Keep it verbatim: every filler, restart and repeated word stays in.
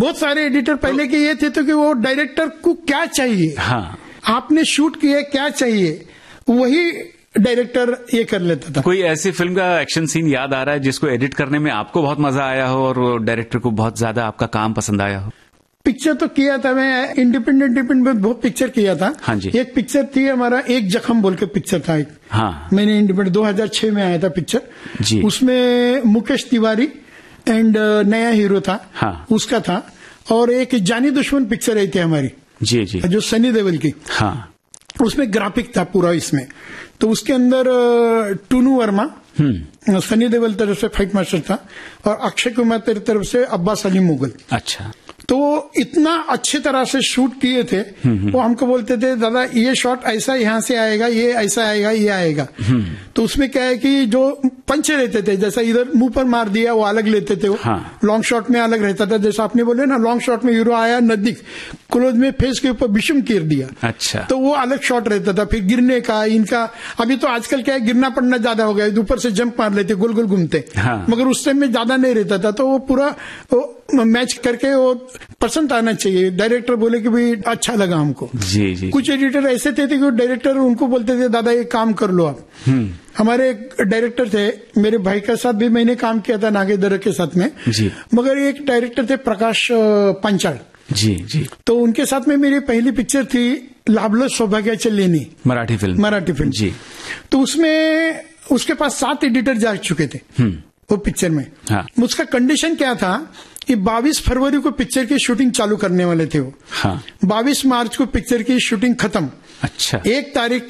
बहुत सारे एडिटर पहले के ये थे तो कि वो डायरेक्टर को क्या चाहिए, हाँ, आपने शूट किया क्या चाहिए, वही डायरेक्टर ये कर लेता था। कोई ऐसी फिल्म का एक्शन सीन याद आ रहा है जिसको एडिट करने में आपको बहुत मजा आया हो और डायरेक्टर को बहुत ज्यादा आपका काम पसंद आया हो? पिक्चर तो किया था मैं, इंडिपेंडेंट इंडिपेंडेंट में बहुत पिक्चर किया था। हाँ जी। एक पिक्चर थी हमारा एक जख्म बोल के पिक्चर था एक, हाँ, मैंने इंडिपेंडेंट दो हज़ार छह में आया था पिक्चर जी। उसमें मुकेश तिवारी एंड नया हीरो था, हाँ, उसका था। और एक जानी दुश्मन पिक्चर आई थी हमारी, जी जी, जो सनी देओल की, हाँ, उसमें ग्राफिक था पूरा इसमें। तो उसके अंदर टूनू वर्मा सनी देओल तरफ से फाइट मास्टर था और अक्षय कुमार तेरी तरफ से अब्बास अली मुगल। अच्छा। तो इतना अच्छे तरह से शूट किए थे, वो हमको बोलते थे दादा ये शॉट ऐसा यहाँ से आएगा, ये ऐसा आएगा, ये आएगा। तो उसमें क्या है कि जो पंच रहते थे, जैसा इधर मुंह पर मार दिया वो अलग लेते थे, वो हाँ। लॉन्ग शॉट में अलग रहता था। जैसा आपने बोले ना, लॉन्ग शॉट में हीरो आया नजदीक, क्लोज में फेस के ऊपर विषम कीर दिया, अच्छा, तो वो अलग शॉट रहता था। फिर गिरने का इनका, अभी तो आजकल क्या है गिरना पड़ना ज्यादा हो गया, ऊपर से जंप मार लेते, गोल गोल घूमते, हाँ। मगर उस टाइम में ज्यादा नहीं रहता था। तो वो पूरा वो मैच करके वो पसंद आना चाहिए। डायरेक्टर बोले कि भाई अच्छा लगा हमको। जी जी। कुछ एडिटर ऐसे थे, थे कि डायरेक्टर उनको बोलते थे दादा ये काम कर लो आप। हमारे एक डायरेक्टर थे, मेरे भाई के साथ भी मैंने काम किया था नागेंद्र के साथ में जी। मगर एक डायरेक्टर थे प्रकाश पंचाल, जी जी, तो उनके साथ में मेरी पहली पिक्चर थी लाभलो सौभाग्याची लेणी, मराठी फिल्म, मराठी फिल्म जी। तो उसमें उसके पास सात एडिटर जा चुके थे वो पिक्चर में। हाँ। उसका कंडीशन क्या था कि बाईस फरवरी को पिक्चर की शूटिंग चालू करने वाले थे वो, हाँ। बाईस मार्च को पिक्चर की शूटिंग खत्म, अच्छा, एक तारीख